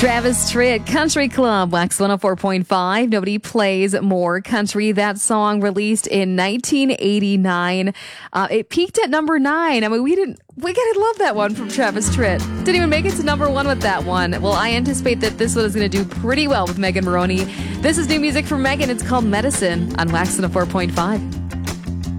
Travis Tritt, Country Club, Wax 104.5. Nobody plays more country. That song released in 1989. It peaked at number 9. I mean, we gotta love that one from Travis Tritt. Didn't even make it to number 1 with that one. Well, I anticipate that this one is going to do pretty well with Megan Moroney. This is new music from Megan. It's called Medicine on Wax 104.5.